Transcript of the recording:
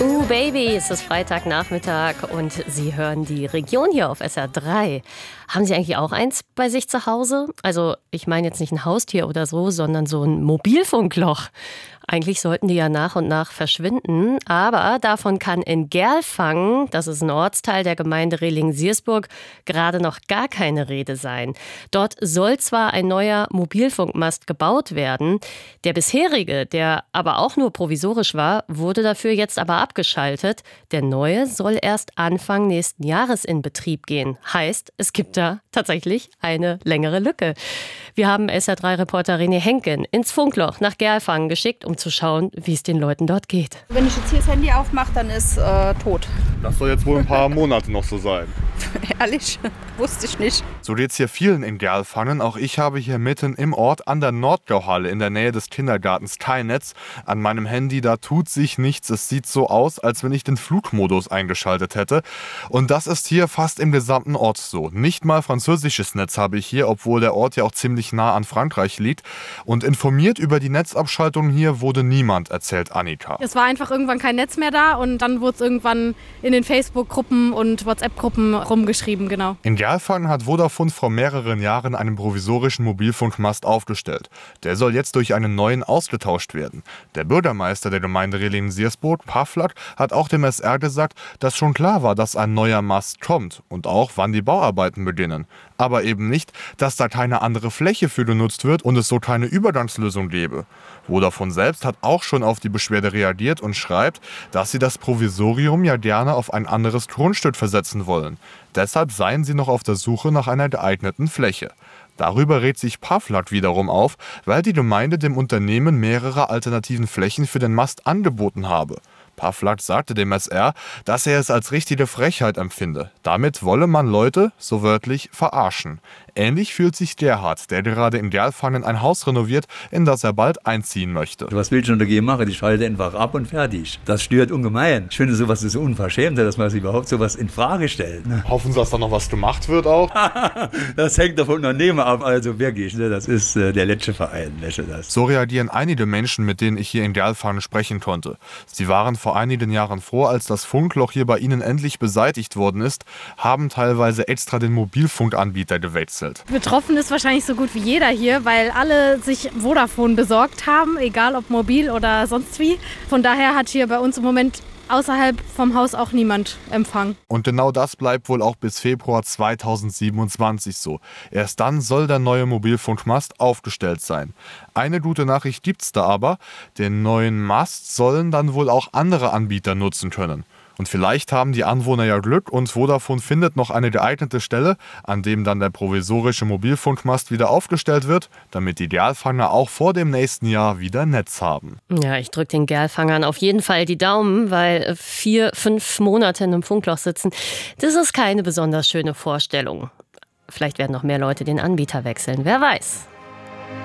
Baby, es ist Freitagnachmittag und Sie hören die Region hier auf SR3. Haben Sie eigentlich auch eins bei sich zu Hause? Also ich meine jetzt nicht ein Haustier oder so, sondern so ein Mobilfunkloch. Eigentlich sollten die ja nach und nach verschwinden, aber davon kann in Gerlfangen, das ist ein Ortsteil der Gemeinde Rehling-Siersburg, gerade noch gar keine Rede sein. Dort soll zwar ein neuer Mobilfunkmast gebaut werden, der bisherige, der aber auch nur provisorisch war, wurde dafür jetzt aber abgeschaltet. Der neue soll erst Anfang nächsten Jahres in Betrieb gehen. Heißt, es gibt da tatsächlich eine längere Lücke. Wir haben SR3-Reporter René Henken ins Funkloch nach Gerlfangen geschickt, um zu schauen, wie es den Leuten dort geht. Wenn ich jetzt hier das Handy aufmache, dann ist tot. Das soll jetzt wohl ein paar Monate noch so sein. Ehrlich? Wusste ich nicht. So geht's hier vielen in Gerlfangen. Auch ich habe hier mitten im Ort an der Nordgauhalle in der Nähe des Kindergartens Teinetz an meinem Handy, da tut sich nichts. Es sieht so aus, als wenn ich den Flugmodus eingeschaltet hätte. Und das ist hier fast im gesamten Ort so. Nicht mal französisches Netz habe ich hier, obwohl der Ort ja auch ziemlich nah an Frankreich liegt. Und informiert über die Netzabschaltung hier wurde niemand, erzählt Annika. Es war einfach irgendwann kein Netz mehr da und dann wurde es irgendwann in den Facebook-Gruppen und WhatsApp-Gruppen rumgeschrieben, genau. In Gerlfangen hat Vodafone vor mehreren Jahren einen provisorischen Mobilfunkmast aufgestellt. Der soll jetzt durch einen neuen ausgetauscht werden. Der Bürgermeister der Gemeinde Rehling-Siersburg, Pavlak, hat auch dem SR gesagt, dass schon klar war, dass ein neuer Mast kommt und auch wann die Bauarbeiten beginnen. Aber eben nicht, dass da keine andere Fläche für genutzt wird und es so keine Übergangslösung gäbe. Vodafone selbst hat auch schon auf die Beschwerde reagiert und schreibt, dass sie das Provisorium ja gerne auf ein anderes Grundstück versetzen wollen. Deshalb seien sie noch auf der Suche nach einer geeigneten Fläche. Darüber regt sich Pavlak wiederum auf, weil die Gemeinde dem Unternehmen mehrere alternativen Flächen für den Mast angeboten habe. Pavlak sagte dem SR, dass er es als richtige Frechheit empfinde. Damit wolle man Leute, so wörtlich, verarschen. Ähnlich fühlt sich Gerhard, der gerade in Gerlfangen ein Haus renoviert, in das er bald einziehen möchte. Was will ich schon dagegen machen? Ich schalte einfach ab und fertig. Das stört ungemein. Ich finde, sowas ist so unverschämt, dass man sich überhaupt sowas in Frage stellt. Hoffen Sie, dass da noch was gemacht wird auch? Das hängt davon Unternehmen ab, also wirklich. Das ist der letzte Verein. So reagieren einige Menschen, mit denen ich hier in Gerlfangen sprechen konnte. Sie waren vor einigen Jahren froh, als das Funkloch hier bei ihnen endlich beseitigt worden ist, haben teilweise extra den Mobilfunkanbieter gewechselt. Betroffen ist wahrscheinlich so gut wie jeder hier, weil alle sich Vodafone besorgt haben, egal ob mobil oder sonst wie. Von daher hat hier bei uns im Moment außerhalb vom Haus auch niemand Empfang. Und genau das bleibt wohl auch bis Februar 2027 so. Erst dann soll der neue Mobilfunkmast aufgestellt sein. Eine gute Nachricht gibt's da aber. Den neuen Mast sollen dann wohl auch andere Anbieter nutzen können. Und vielleicht haben die Anwohner ja Glück und Vodafone findet noch eine geeignete Stelle, an dem dann der provisorische Mobilfunkmast wieder aufgestellt wird, damit die Gerlfanger auch vor dem nächsten Jahr wieder Netz haben. Ja, ich drücke den Gerlfangern auf jeden Fall die Daumen, weil 4-5 Monate in einem Funkloch sitzen, das ist keine besonders schöne Vorstellung. Vielleicht werden noch mehr Leute den Anbieter wechseln, wer weiß.